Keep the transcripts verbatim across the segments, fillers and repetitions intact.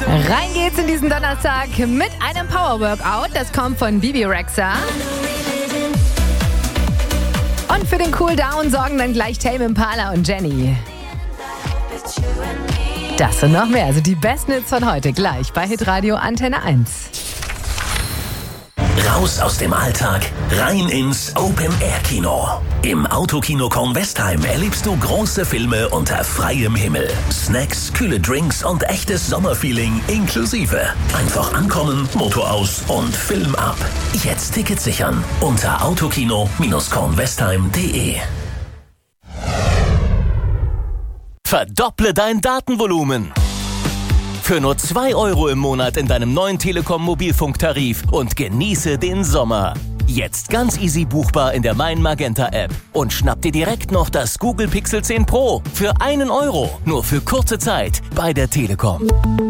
Rein geht's in diesen Donnerstag mit einem Power-Workout. Das kommt von Bibi Rexha. Und für den Cooldown sorgen dann gleich Tame Impala und Jenny. Das und noch mehr, also die besten Hits von heute, gleich bei Hitradio Antenne eins. Raus aus dem Alltag, rein ins Open-Air-Kino. Im Autokino Kornwestheim erlebst du große Filme unter freiem Himmel. Snacks, kühle Drinks und echtes Sommerfeeling inklusive. Einfach ankommen, Motor aus und Film ab. Jetzt Tickets sichern unter autokino kornwestheim punkt de. Verdopple dein Datenvolumen. Für nur zwei Euro im Monat in deinem neuen Telekom-Mobilfunktarif und genieße den Sommer. Jetzt ganz easy buchbar in der Mein Magenta App. Und schnapp dir direkt noch das Google Pixel zehn Pro für einen Euro. Nur für kurze Zeit bei der Telekom.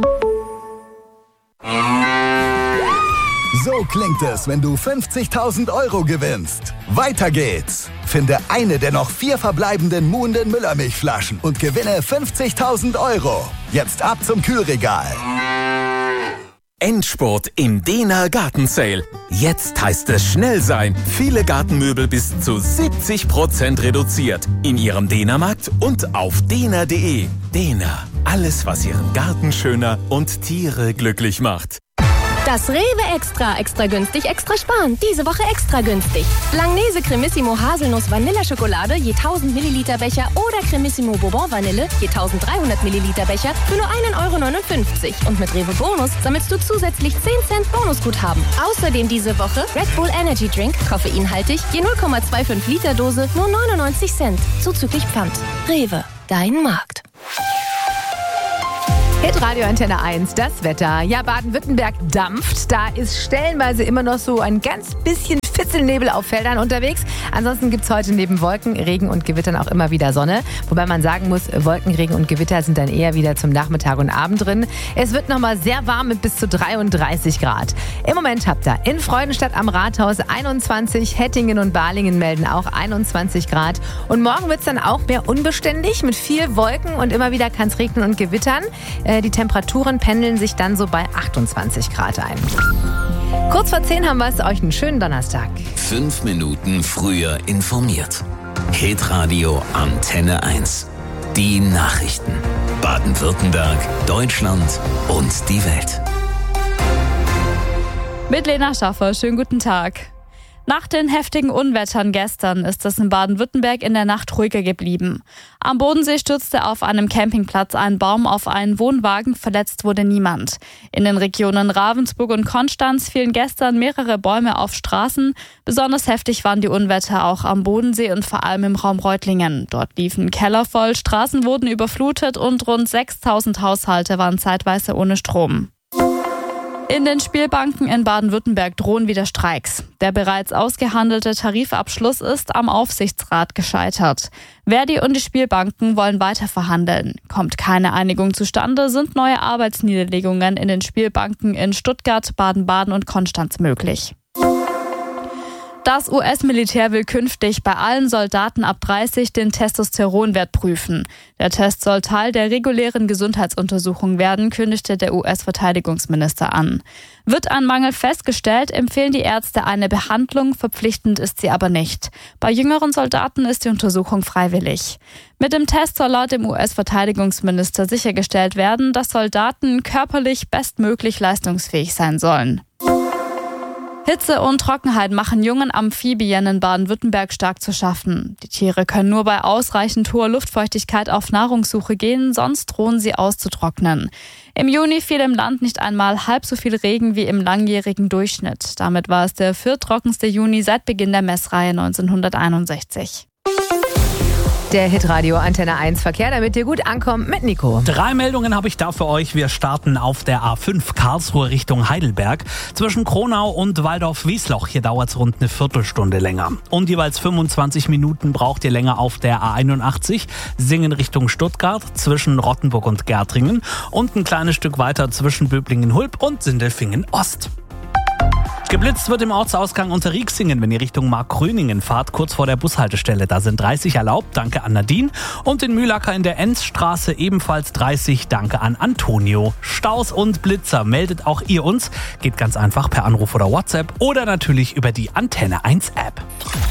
So klingt es, wenn du fünfzigtausend Euro gewinnst. Weiter geht's. Finde eine der noch vier verbleibenden muhenden Müllermilchflaschen und gewinne fünfzigtausend Euro. Jetzt ab zum Kühlregal. Endspurt im Dena Garten Sale. Jetzt heißt es schnell sein. Viele Gartenmöbel bis zu siebzig Prozent reduziert. In Ihrem Dena-Markt und auf dena punkt de. Dena. Alles, was Ihren Garten schöner und Tiere glücklich macht. Das Rewe Extra. Extra günstig, extra sparen. Diese Woche extra günstig. Langnese Cremissimo Haselnuss Vanilleschokolade je tausend Milliliter Becher oder Cremissimo Bourbon Vanille je tausenddreihundert Milliliter Becher für nur einen Euro neunundfünfzig. Und mit Rewe Bonus sammelst du zusätzlich zehn Cent Bonusguthaben. Außerdem diese Woche Red Bull Energy Drink, koffeinhaltig, je null Komma fünfundzwanzig Liter Dose, nur neunundneunzig Cent. Zuzüglich Pfand. Rewe, dein Markt. Hitradio Antenne eins, das Wetter. Ja, Baden-Württemberg dampft. Da ist stellenweise immer noch so ein ganz bisschen Fitzelnebel auf Feldern unterwegs. Ansonsten gibt es heute neben Wolken, Regen und Gewittern auch immer wieder Sonne. Wobei man sagen muss, Wolken, Regen und Gewitter sind dann eher wieder zum Nachmittag und Abend drin. Es wird nochmal sehr warm mit bis zu dreiunddreißig Grad. Im Moment habt ihr in Freudenstadt am Rathaus einundzwanzig, Hettingen und Balingen melden auch einundzwanzig Grad. Und morgen wird es dann auch mehr unbeständig mit viel Wolken und immer wieder kann es regnen und gewittern. Die Temperaturen pendeln sich dann so bei achtundzwanzig Grad ein. Kurz vor zehn haben wir es, euch einen schönen Donnerstag. Fünf Minuten früher informiert. Hitradio Antenne eins. Die Nachrichten. Baden-Württemberg, Deutschland und die Welt. Mit Lena Schaffer, schönen guten Tag. Nach den heftigen Unwettern gestern ist es in Baden-Württemberg in der Nacht ruhiger geblieben. Am Bodensee stürzte auf einem Campingplatz ein Baum auf einen Wohnwagen, verletzt wurde niemand. In den Regionen Ravensburg und Konstanz fielen gestern mehrere Bäume auf Straßen. Besonders heftig waren die Unwetter auch am Bodensee und vor allem im Raum Reutlingen. Dort liefen Keller voll, Straßen wurden überflutet und rund sechstausend Haushalte waren zeitweise ohne Strom. In den Spielbanken in Baden-Württemberg drohen wieder Streiks. Der bereits ausgehandelte Tarifabschluss ist am Aufsichtsrat gescheitert. Verdi und die Spielbanken wollen weiter verhandeln. Kommt keine Einigung zustande, sind neue Arbeitsniederlegungen in den Spielbanken in Stuttgart, Baden-Baden und Konstanz möglich. Das U S-Militär will künftig bei allen Soldaten ab dreißig den Testosteronwert prüfen. Der Test soll Teil der regulären Gesundheitsuntersuchung werden, kündigte der U S-Verteidigungsminister an. Wird ein Mangel festgestellt, empfehlen die Ärzte eine Behandlung, verpflichtend ist sie aber nicht. Bei jüngeren Soldaten ist die Untersuchung freiwillig. Mit dem Test soll laut dem U S-Verteidigungsminister sichergestellt werden, dass Soldaten körperlich bestmöglich leistungsfähig sein sollen. Hitze und Trockenheit machen jungen Amphibien in Baden-Württemberg stark zu schaffen. Die Tiere können nur bei ausreichend hoher Luftfeuchtigkeit auf Nahrungssuche gehen, sonst drohen sie auszutrocknen. Im Juni fiel im Land nicht einmal halb so viel Regen wie im langjährigen Durchschnitt. Damit war es der vierttrockenste Juni seit Beginn der Messreihe neunzehnhunderteinundsechzig. Der Hitradio Antenne eins Verkehr, damit ihr gut ankommt mit Nico. Drei Meldungen habe ich da für euch. Wir starten auf der A fünf Karlsruhe Richtung Heidelberg. Zwischen Kronau und Waldorf-Wiesloch. Hier dauert es rund eine Viertelstunde länger. Und jeweils fünfundzwanzig Minuten braucht ihr länger auf der A einundachtzig. Singen Richtung Stuttgart zwischen Rottenburg und Gärtringen. Und ein kleines Stück weiter zwischen Böblingen-Hulb und Sindelfingen-Ost. Geblitzt wird im Ortsausgang unter Rieksingen, wenn ihr Richtung Markgröningen fahrt, kurz vor der Bushaltestelle. Da sind dreißig erlaubt, danke an Nadine. Und in Mühlacker in der Enzstraße ebenfalls dreißig, danke an Antonio. Staus und Blitzer meldet auch ihr uns. Geht ganz einfach per Anruf oder WhatsApp oder natürlich über die Antenne eins App.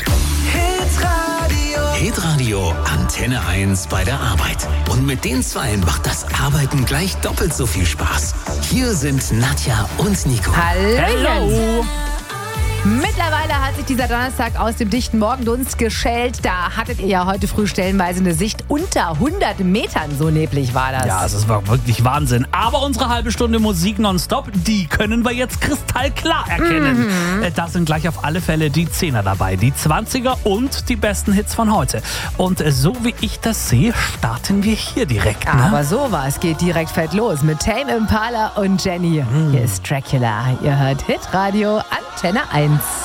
Hitradio Antenne eins bei der Arbeit. Und mit den Zweien macht das Arbeiten gleich doppelt so viel Spaß. Hier sind Nadja und Nico. Hallo. Mittlerweile hat sich dieser Donnerstag aus dem dichten Morgendunst geschält. Da hattet ihr ja heute früh stellenweise eine Sicht unter hundert Metern. So neblig war das. Ja, also es war wirklich Wahnsinn. Aber unsere halbe Stunde Musik nonstop, die können wir jetzt kristallklar erkennen. Mhm. Da sind gleich auf alle Fälle die Zehner dabei, die Zwanziger und die besten Hits von heute. Und so wie ich das sehe, starten wir hier direkt. Ne? Aber sowas geht direkt fett los mit Tame Impala und Jenny. Mhm. Hier ist Dracula. Ihr hört Hitradio Antenne eins.